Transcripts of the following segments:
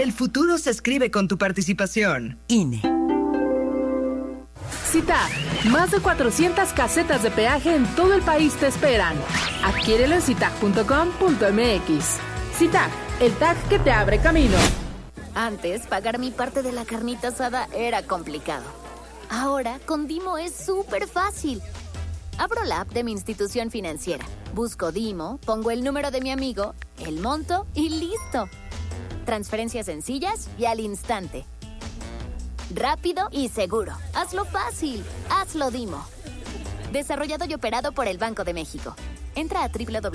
El futuro se escribe con tu participación. INE. CITAG, más de 400 casetas de peaje en todo el país te esperan. Adquiérelo en citag.com.mx. CITAG, el tag que te abre camino. Antes, pagar mi parte de la carnita asada era complicado. Ahora, con Dimo es súper fácil. Abro la app de mi institución financiera, busco Dimo, pongo el número de mi amigo, el monto y listo. Transferencias sencillas y al instante. Rápido y seguro. Hazlo fácil. Hazlo Dimo. Desarrollado y operado por el Banco de México. Entra a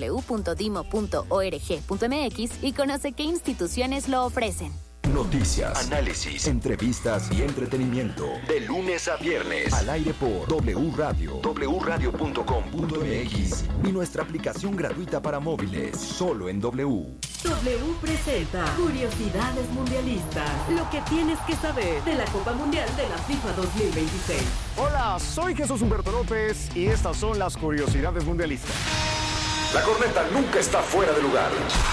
www.dimo.org.mx y conoce qué instituciones lo ofrecen. Noticias, análisis, entrevistas y entretenimiento. De lunes a viernes. Al aire por W Radio, wradio.com.mx y nuestra aplicación gratuita para móviles. Solo en W. W presenta Curiosidades Mundialistas. Lo que tienes que saber de la Copa Mundial de la FIFA 2026. Hola, soy Jesús Humberto López y estas son las Curiosidades Mundialistas. La corneta nunca está fuera de lugar.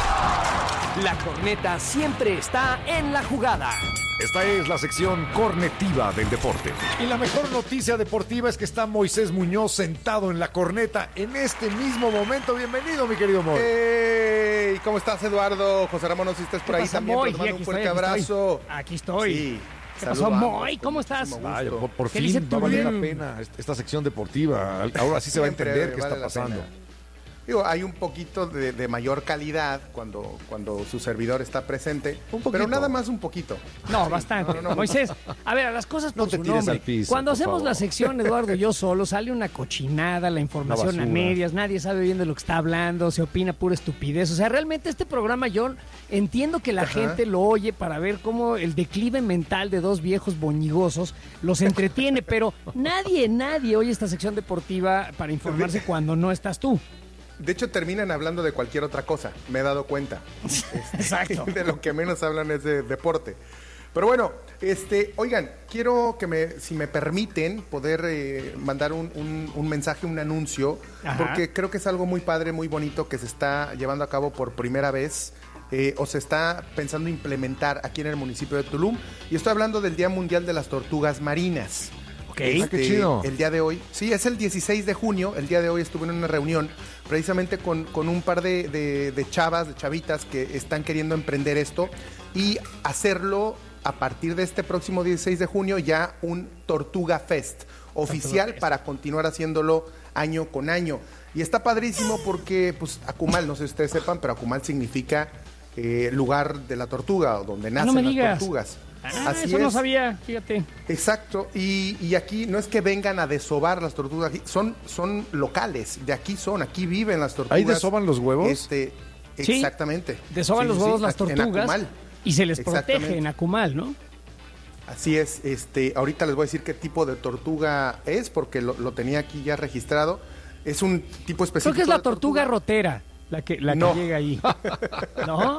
La corneta siempre está en la jugada. Esta es la sección cornetiva del deporte. Y la mejor noticia deportiva es que está Moisés Muñoz sentado en la corneta en este mismo momento. Bienvenido, mi querido Moy. ¡Hey! ¿Cómo estás, Eduardo? José Ramón, no sé si estás por ahí también. Moy? Te mando un fuerte abrazo. Aquí estoy. Sí. ¿Qué pasó, Moy? ¿Cómo estás? Vaya, por fin va a valer la pena esta sección deportiva. Ahora sí se va a entender qué está pasando. Digo, hay un poquito de mayor calidad cuando su servidor está presente, pero nada más un poquito. No, bastante. No. Moisés, a ver, a las cosas por no te su tires nombre. al piso, Cuando hacemos favor. la sección, Eduardo y yo solo, sale una cochinada, la información a medias, nadie sabe bien de lo que está hablando, se opina pura estupidez. O sea, realmente este programa yo entiendo que la gente lo oye para ver cómo el declive mental de dos viejos boñigosos los entretiene, pero nadie oye esta sección deportiva para informarse cuando no estás tú. De hecho, terminan hablando de cualquier otra cosa, me he dado cuenta. Exacto. De lo que menos hablan es de deporte. Pero bueno, oigan, quiero que si me permiten, poder mandar un mensaje, un anuncio, porque creo que es algo muy padre, muy bonito que se está llevando a cabo por primera vez, o se está pensando implementar aquí en el municipio de Tulum. Y estoy hablando del Día Mundial de las Tortugas Marinas. Qué chido. El día de hoy, sí, es el 16 de junio, el día de hoy estuve en una reunión precisamente con un par de chavitas que están queriendo emprender esto y hacerlo a partir de este próximo 16 de junio ya un Tortuga Fest oficial para continuar haciéndolo año con año. Y está padrísimo porque, pues, Akumal, no sé si ustedes sepan, pero Akumal significa lugar de la tortuga, o donde nacen las tortugas. Así eso es. No sabía, fíjate. Exacto, y aquí no es que vengan a desovar las tortugas, aquí son locales, aquí viven las tortugas. ¿Ahí desoban los huevos? Exactamente. Desoban los huevos las tortugas y se les protege en Akumal, ¿no? Así es, ahorita les voy a decir qué tipo de tortuga es, porque lo tenía aquí ya registrado. Es un tipo específico. Creo que es la tortuga rotera, la que llega ahí. ¿No?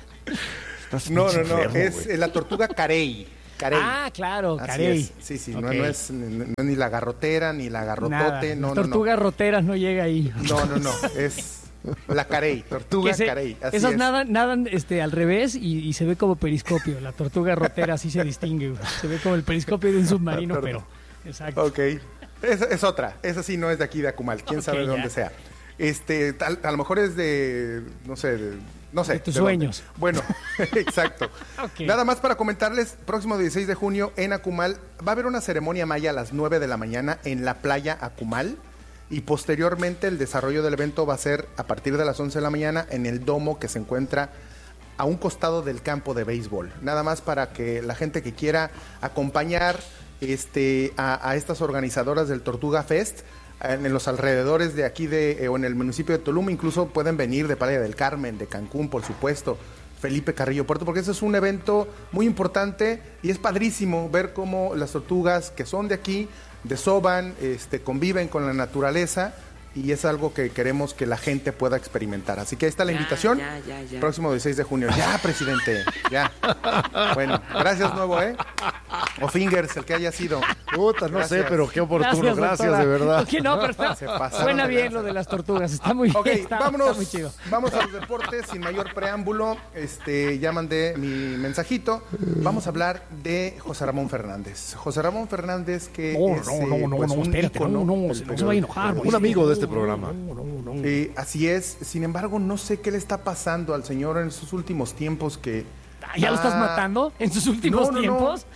No, es la tortuga carey. Ah, claro, carey. Sí, okay. no es ni la garrotera, ni la garrotote. Las tortugas roteras no llega ahí. No, es la carey, tortuga carey. Así esas es. nadan al revés y se ve como periscopio. La tortuga rotera así se distingue. Se ve como el periscopio de un submarino, pero... Exacto. Ok, es otra. Esa sí no es de aquí de Akumal, quién sabe de dónde sea. A lo mejor es de, no sé, de tus sueños. Dónde. Bueno, exacto. Okay. Nada más para comentarles, próximo 16 de junio en Akumal va a haber una ceremonia maya a las 9 de la mañana en la playa Akumal, y posteriormente el desarrollo del evento va a ser a partir de las 11 de la mañana en el domo que se encuentra a un costado del campo de béisbol. Nada más para que la gente que quiera acompañar a estas organizadoras del Tortuga Fest en los alrededores de aquí o en el municipio de Tulum, incluso pueden venir de Playa del Carmen, de Cancún, por supuesto, Felipe Carrillo Puerto, porque ese es un evento muy importante y es padrísimo ver cómo las tortugas que son de aquí desoban, conviven con la naturaleza, y es algo que queremos que la gente pueda experimentar. Así que ahí está la invitación, próximo 16 de junio. Ya, presidente, ya. Bueno, gracias nuevo, O Fingers, el que haya sido. Puta, no sé, pero qué oportuno. Gracias, de verdad. Okay, no, pero suena bien lo de las tortugas. Está muy bien. Okay, vámonos. Está muy chido. Vamos a los deportes sin mayor preámbulo. Ya mandé mi mensajito. Vamos a hablar de José Ramón Fernández. José Ramón Fernández, que es un ícono. No se va a enojar. Un amigo de este programa. Así es. Sin embargo, no sé qué le está pasando al señor en sus últimos tiempos que... ¿Ya lo estás matando en sus últimos tiempos?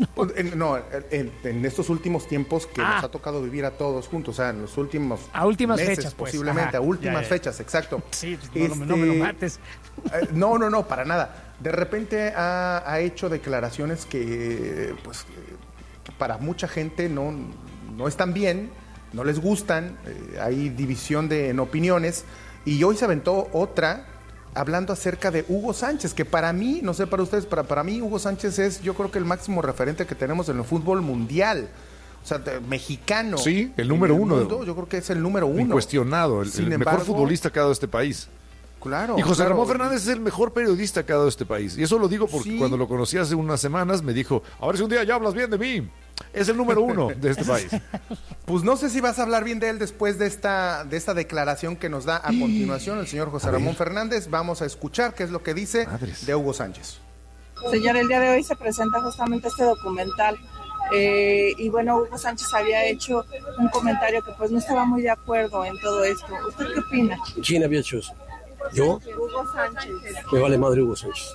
En estos últimos tiempos que nos ha tocado vivir a todos juntos, o sea, en los últimos a últimas meses, fechas, pues. Últimamente, a últimas fechas, exacto. Sí, no me lo mates. No, para nada. De repente ha hecho declaraciones que, pues, para mucha gente no están bien, no les gustan, hay división en opiniones, y hoy se aventó otra hablando acerca de Hugo Sánchez, que para mí, no sé para ustedes, para mí Hugo Sánchez es, yo creo que el máximo referente que tenemos en el fútbol mundial. O sea, mexicano. Sí, el número uno. Yo creo que es el número uno. Incuestionado, el mejor futbolista que ha dado este país. Claro. Y José Ramón Fernández es el mejor periodista que ha dado este país. Y eso lo digo porque cuando lo conocí hace unas semanas me dijo, a ver si un día ya hablas bien de mí. Es el número uno de este país. Pues no sé si vas a hablar bien de él después de esta declaración que nos da a continuación el señor José Ramón Fernández. Vamos a escuchar qué es lo que dice de Hugo Sánchez. Señor, el día de hoy se presenta justamente este documental. Y bueno, Hugo Sánchez había hecho un comentario que pues no estaba muy de acuerdo en todo esto. ¿Usted qué opina? ¿Quién había hecho eso? ¿Yo? Hugo Sánchez. Me vale madre Hugo Sánchez.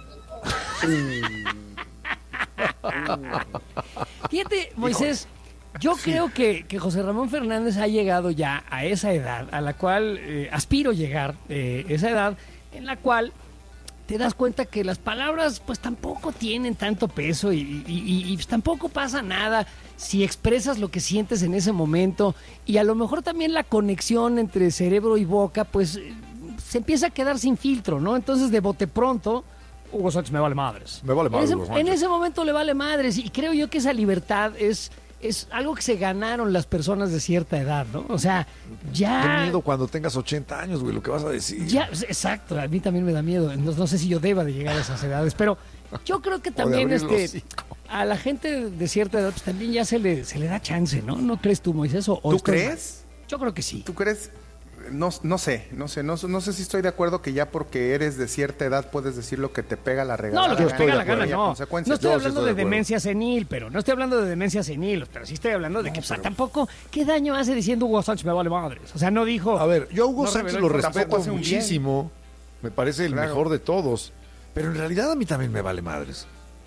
Fíjate, Moisés, yo creo que José Ramón Fernández ha llegado ya a esa edad a la cual aspiro llegar, esa edad en la cual te das cuenta que las palabras pues tampoco tienen tanto peso y tampoco pasa nada si expresas lo que sientes en ese momento, y a lo mejor también la conexión entre cerebro y boca pues se empieza a quedar sin filtro, ¿no? Entonces de bote pronto Hugo Sánchez me vale madres. Me vale madres, Hugo Sánchez. En ese momento le vale madres, y creo yo que esa libertad es algo que se ganaron las personas de cierta edad, ¿no? O sea, ya... Qué miedo cuando tengas 80 años, güey, lo que vas a decir. Ya, exacto, a mí también me da miedo. No sé si yo deba de llegar a esas edades, pero yo creo que también a la gente de cierta edad pues también ya se le da chance, ¿no? ¿No crees tú, Moisés? ¿Tú crees? Yo creo que sí. ¿Tú crees? No sé si estoy de acuerdo que ya porque eres de cierta edad puedes decir lo que te pega la regalada. No, lo que te pega la gana, no. No estoy hablando de demencia senil, pero sí estoy hablando de que tampoco, ¿qué daño hace diciendo Hugo Sánchez me vale madres? O sea, no dijo... A ver, yo a Hugo Sánchez lo respeto muchísimo, me parece el mejor de todos, pero en realidad a mí también me vale madres.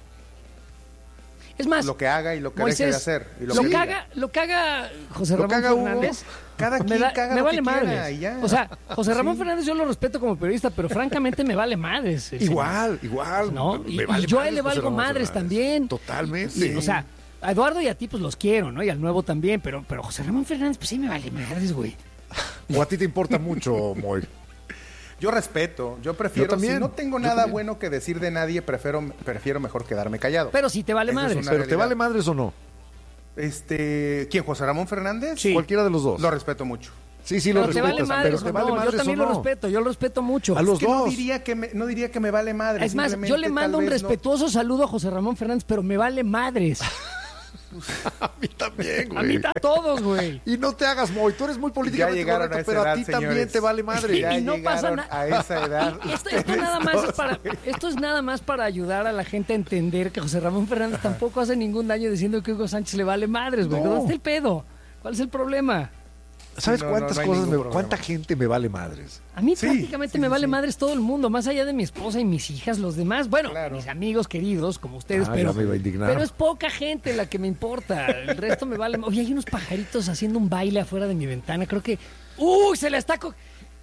Es más, lo que haga y lo que Moisés, deje de hacer. Y lo que haga José Ramón Fernández, cada quien me vale madres. O sea, José Ramón Fernández yo lo respeto como periodista, pero francamente me vale madres. Igual. ¿No? Y yo a él le valgo madres también. Totalmente. O sea, a Eduardo y a ti pues los quiero, ¿no? Y al nuevo también, pero José Ramón Fernández pues sí me vale madres, güey. O a ti te importa mucho, Moy. Yo respeto, yo prefiero, si no tengo nada bueno que decir de nadie, prefiero mejor quedarme callado. Pero si te vale madres. ¿Pero realidad. ¿Te vale madres o no? ¿Quién? ¿José Ramón Fernández? Sí. Cualquiera de los dos. Lo respeto mucho. Sí, lo respeto. Pero te vale madres, yo también lo respeto, yo lo respeto mucho. A los dos. No diría que me vale madres. Es más, yo le mando un respetuoso saludo a José Ramón Fernández, pero me vale madres. A mí también, güey. A mí a todos, güey. Y no te hagas, Moy, tú eres muy políticamente correcto, pero a ti también te vale madre. Ya y no pasa nada. A esa edad. Esto es nada más para ayudar a la gente a entender que José Ramón Fernández tampoco hace ningún daño diciendo que Hugo Sánchez le vale madres, güey. ¿Dónde está el pedo? ¿Cuál es el problema? ¿Sabes cuánta gente me vale madres? A mí prácticamente me vale madres todo el mundo, más allá de mi esposa y mis hijas, los demás, bueno, mis amigos queridos como ustedes, pero es poca gente la que me importa, el resto me vale. Oye, hay unos pajaritos haciendo un baile afuera de mi ventana, creo que... ¡Uy, se la estaco!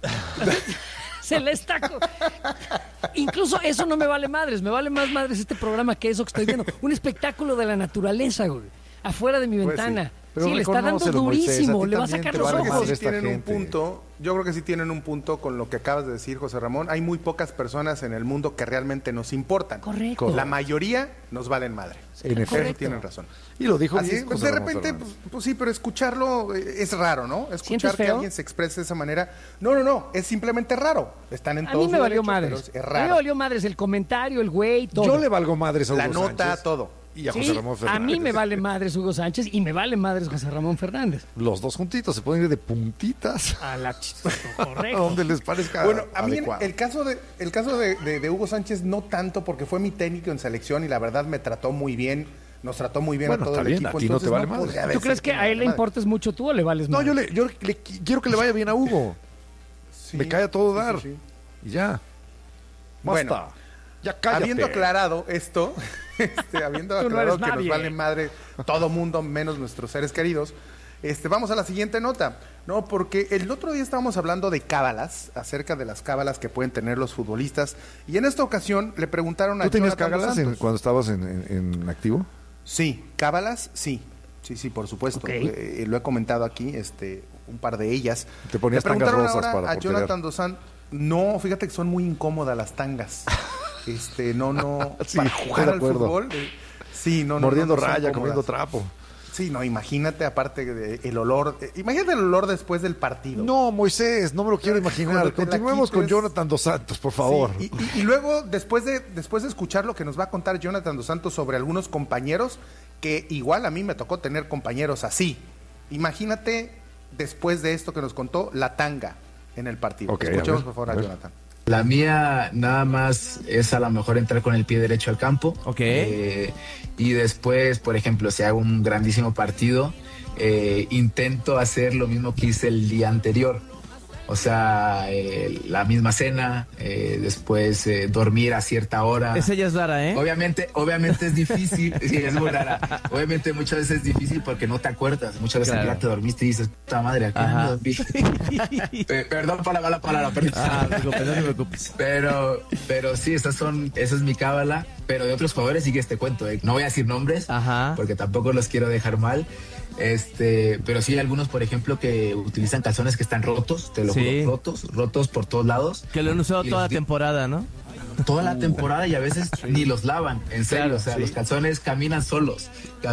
Se la estaco. Incluso eso no me vale madres, me vale más madres este programa que eso que estoy viendo. Un espectáculo de la naturaleza, güey, afuera de mi ventana. Pero sí, le está dando durísimo, Moisés, le va a sacar los ojos. Yo creo que sí tienen un punto con lo que acabas de decir, José Ramón. Hay muy pocas personas en el mundo que realmente nos importan. Correcto. La mayoría nos valen madre. En efecto. Tienen razón. Y lo dijo bien. Pues de repente, pues sí, pero escucharlo es raro, ¿no? Escuchar que alguien se exprese de esa manera. No, es simplemente raro. Están en todos los derechos, pero es raro. A mí me valió madres el comentario, el güey, todo. Yo le valgo madres a Hugo La nota, Sánchez. todo. y a José Ramón Fernández. A mí me vale madres Hugo Sánchez y me vale madres José Ramón Fernández. Los dos juntitos se pueden ir de puntitas. A la correcto. Donde les parezca. Bueno, a mí adecuado. el caso de Hugo Sánchez no tanto, porque fue mi técnico en selección y la verdad me trató muy bien. Nos trató muy bien a todo el equipo. A ti no te vale madre. ¿Tú crees que a él le importes mucho tú o le vales No, madre? yo quiero que le vaya bien a Hugo. Sí, me cae a todo dar. sí. Y ya. Basta. Bueno, ya cállate. habiendo aclarado esto, habiendo aclarado que nos vale madre todo mundo, menos nuestros seres queridos, vamos a la siguiente nota. No, porque el otro día estábamos hablando de cábalas, acerca de las cábalas que pueden tener los futbolistas, y en esta ocasión le preguntaron a ¿Tú tenías Jonathan cábalas Dos Santos. cuando estabas en activo? Sí, cábalas, sí, por supuesto. Okay. Lo he comentado aquí, un par de ellas. Te ponías Le preguntaron tangas rosas ahora para a porterear. Jonathan Dos Santos. No, fíjate que son muy incómodas las tangas. No, Sí, para estoy jugar de al acuerdo. fútbol. Sí, no. Mordiendo no son raya, cómodas. comiendo trapo. Sí, no, imagínate aparte el olor. Imagínate el olor después del partido. No, Moisés, no me lo quiero imaginar. Cuando te la Continuemos con quites. Jonathan Dos Santos, por favor. Sí, y luego, después de escuchar lo que nos va a contar Jonathan Dos Santos sobre algunos compañeros, que igual a mí me tocó tener compañeros así. Imagínate, después de esto que nos contó, la tanga en el partido. Ok, Escuchemos, por favor, a Jonathan. La mía nada más es a lo mejor entrar con el pie derecho al campo. Ok. Y después, por ejemplo, si hago un grandísimo partido, intento hacer lo mismo que hice el día anterior. O sea, la misma cena, después dormir a cierta hora. Esa ya es rara, ¿eh? Obviamente es difícil. Sí, es muy rara. Obviamente muchas veces es difícil porque no te acuerdas. Muchas veces Claro. ya te dormiste y dices, puta madre, aquí me dormí. Perdón por la mala palabra, perdón. No te preocupes. Pero sí, esa es mi cábala. Pero de otros jugadores sí que te cuento, ¿eh? No voy a decir nombres, porque tampoco los quiero dejar mal. Pero sí hay algunos, por ejemplo, que utilizan calzones que están rotos, te lo juro, rotos por todos lados. Que lo han usado toda la temporada, ¿no? Toda la temporada y a veces ni los lavan, en serio. Claro, o sea, sí. los calzones caminan solos.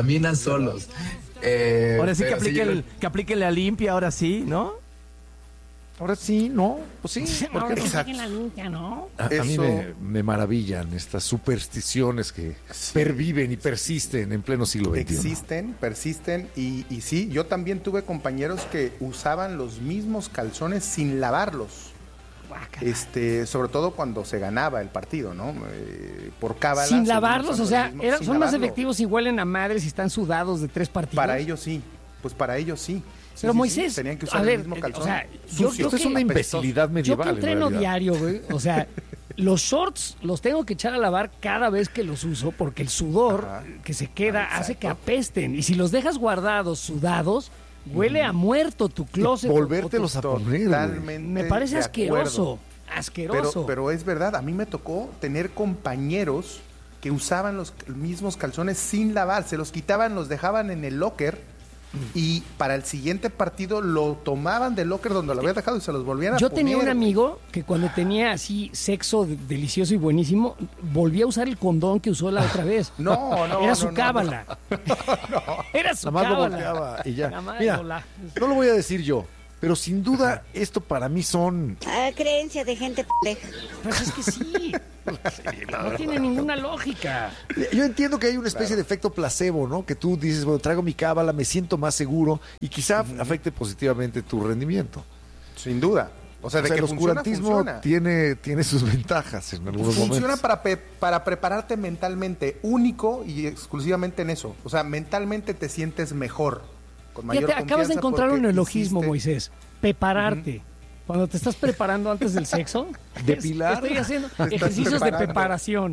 Ahora sí que pero que aplique la limpia, ahora sí, ¿no? Ahora sí, no, pues sí. ¿por qué no? Exacto. La limpia, ¿no? A mí Eso- me maravillan estas supersticiones que perviven y persisten en pleno siglo XXI. Existen, persisten y sí, yo también tuve compañeros que usaban los mismos calzones sin lavarlos. Sobre todo cuando se ganaba el partido, ¿no? Por cábala. Sin seguimos lavarlos, usando o sea, los mismos, sin son más lavarlo. efectivos y huelen a madres y están sudados de 3 partidos. Para ellos sí, pues para ellos sí. Sí, Pero sí, Moisés, sí, tenían que a usar ver, el mismo calzón. o sea, sucio. Esto es una imbecilidad medieval. Yo que entreno en realidad. diario, güey, o sea, los shorts los tengo que echar a lavar cada vez que los uso porque el sudor que se queda hace que apesten. Y si los dejas guardados, sudados, huele a muerto tu closet. Volvértelos a poner, güey. Totalmente Me parece de asqueroso. acuerdo. Asqueroso. Pero es verdad, a mí me tocó tener compañeros que usaban los mismos calzones sin lavar, se los quitaban, los dejaban en el locker y para el siguiente partido lo tomaban del locker donde lo había dejado y se los volvían a Yo poner. tenía un amigo que cuando tenía así sexo delicioso y buenísimo, volvía a usar el condón que usó la otra vez. No, Era su cábala. Era su Nada más lo cábala. volteaba y ya. Nada más Mira, lo- no lo voy a decir yo, pero sin duda esto para mí son... Creencia de gente pendeja. Pues es que sí. No tiene ninguna lógica. Yo entiendo que hay una especie de efecto placebo, ¿no? Que tú dices, bueno, traigo mi cábala, me siento más seguro y quizá afecte positivamente tu rendimiento. Sin duda. O sea, de que el funciona, oscurantismo funciona. tiene sus ventajas en algunos Funciona momentos. para prepararte mentalmente, único y exclusivamente en eso. O sea, mentalmente te sientes mejor, con mayor Fíjate, acabas de confianza encontrar porque un neologismo, hiciste- Moisés. Prepararte. Cuando te estás preparando antes del sexo. ¿Depilar? Estoy haciendo Te estás ejercicios de preparando. preparación.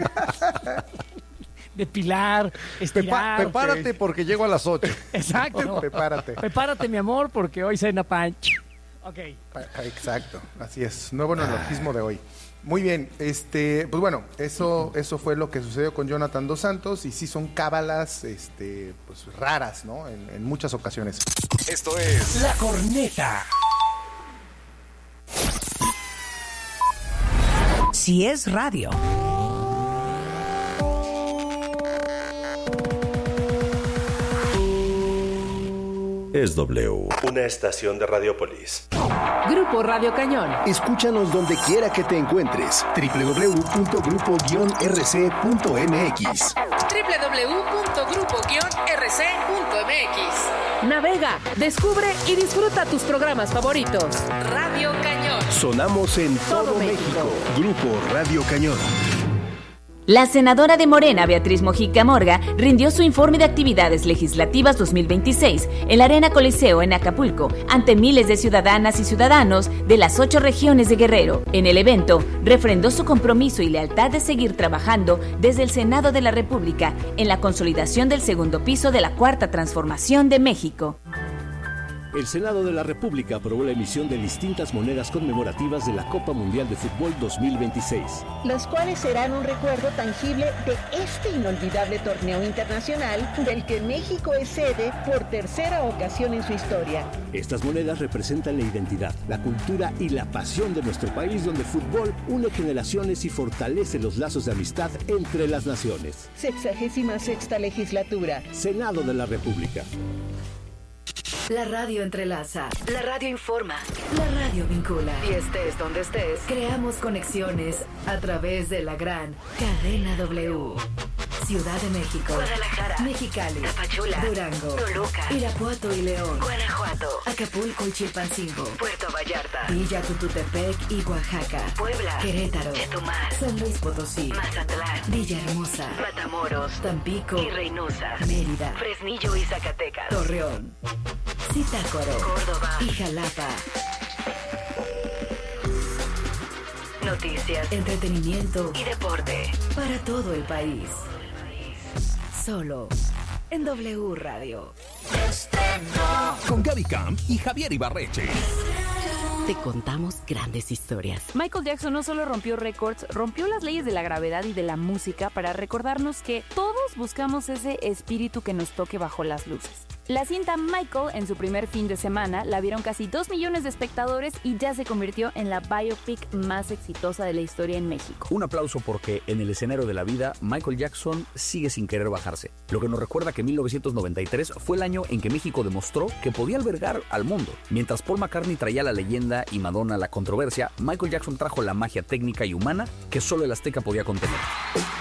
Depilar, estirar. Prepárate porque llego a las 8. Exacto. Prepárate. Prepárate, mi amor, porque hoy cena pan. Ok. Exacto, así es. Nuevo neologismo de hoy. Muy bien, pues bueno, eso fue lo que sucedió con Jonathan Dos Santos y sí son cábalas, pues raras, ¿no? En muchas ocasiones. Esto es La Corneta. Si es radio. Es W, una estación de Radiopolis. Grupo Radio Cañón. Escúchanos donde quiera que te encuentres. www.grupo-rc.mx. www.grupo-rc.mx. Navega, descubre y disfruta tus programas favoritos. Radio Cañón. Sonamos en todo México. Grupo Radio Cañón. La senadora de Morena, Beatriz Mojica Morga, rindió su informe de actividades legislativas 2026 en la Arena Coliseo en Acapulco, ante miles de ciudadanas y ciudadanos de las 8 regiones de Guerrero. En el evento, refrendó su compromiso y lealtad de seguir trabajando desde el Senado de la República en la consolidación del segundo piso de la Cuarta Transformación de México. El Senado de la República aprobó la emisión de distintas monedas conmemorativas de la Copa Mundial de Fútbol 2026. Las cuales serán un recuerdo tangible de este inolvidable torneo internacional del que México es sede por tercera ocasión en su historia. Estas monedas representan la identidad, la cultura y la pasión de nuestro país, donde el fútbol une generaciones y fortalece los lazos de amistad entre las naciones. 66ª legislatura. Senado de la República. La radio entrelaza, la radio informa, la radio vincula. Y estés donde estés, creamos conexiones a través de la gran Cadena W. Ciudad de México, Guadalajara, Mexicali, Tapachula, Durango, Toluca, Irapuato y León, Guanajuato, Acapulco y Chilpancingo, Puerto Vallarta, Villa Tututepec y Oaxaca, Puebla, Querétaro, Chetumal, San Luis Potosí, Mazatlán, Villahermosa, Matamoros, Tampico y Reynosa, Mérida, Fresnillo y Zacatecas, Torreón, Zitácuaro, Córdoba y Jalapa. Noticias, entretenimiento y deporte para todo el país. Solo en W Radio. Con Gaby Camp y Javier Ibarreche. Te contamos grandes historias. Michael Jackson no solo rompió récords, rompió las leyes de la gravedad y de la música para recordarnos que todos buscamos ese espíritu que nos toque bajo las luces. La cinta Michael, en su primer fin de semana, la vieron casi 2 millones de espectadores y ya se convirtió en la biopic más exitosa de la historia en México. Un aplauso porque en el escenario de la vida, Michael Jackson sigue sin querer bajarse. Lo que nos recuerda que 1993 fue el año en que México demostró que podía albergar al mundo. Mientras Paul McCartney traía la leyenda y Madonna la controversia, Michael Jackson trajo la magia técnica y humana que solo el Azteca podía contener.